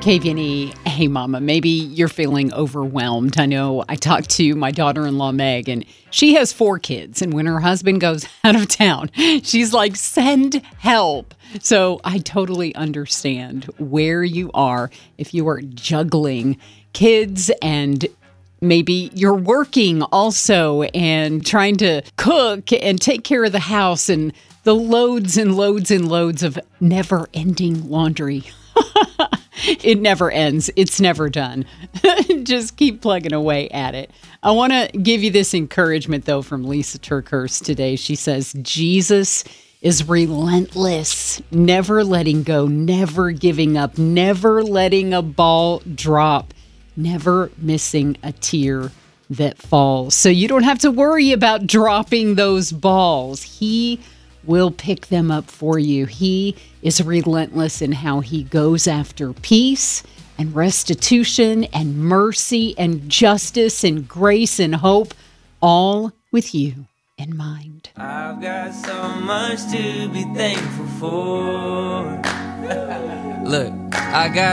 KVNE, hey mama, maybe you're feeling overwhelmed. I know I talked to my daughter-in-law, Meg, and she has 4 kids. And when her husband goes out of town, she's like, send help. So I totally understand where you are if you are juggling kids and maybe you're working also and trying to cook and take care of the house and the loads and loads and loads of never-ending laundry. It never ends. It's never done. Just keep plugging away at it. I want to give you this encouragement, though, from Lisa Turkhurst today. She says, Jesus is relentless, never letting go, never giving up, never letting a ball drop, never missing a tear that falls. So you don't have to worry about dropping those balls. He will pick them up for you. He is relentless in how he goes after peace and restitution and mercy and justice and grace and hope, all with you in mind. I've got so much to be thankful for. Look, I got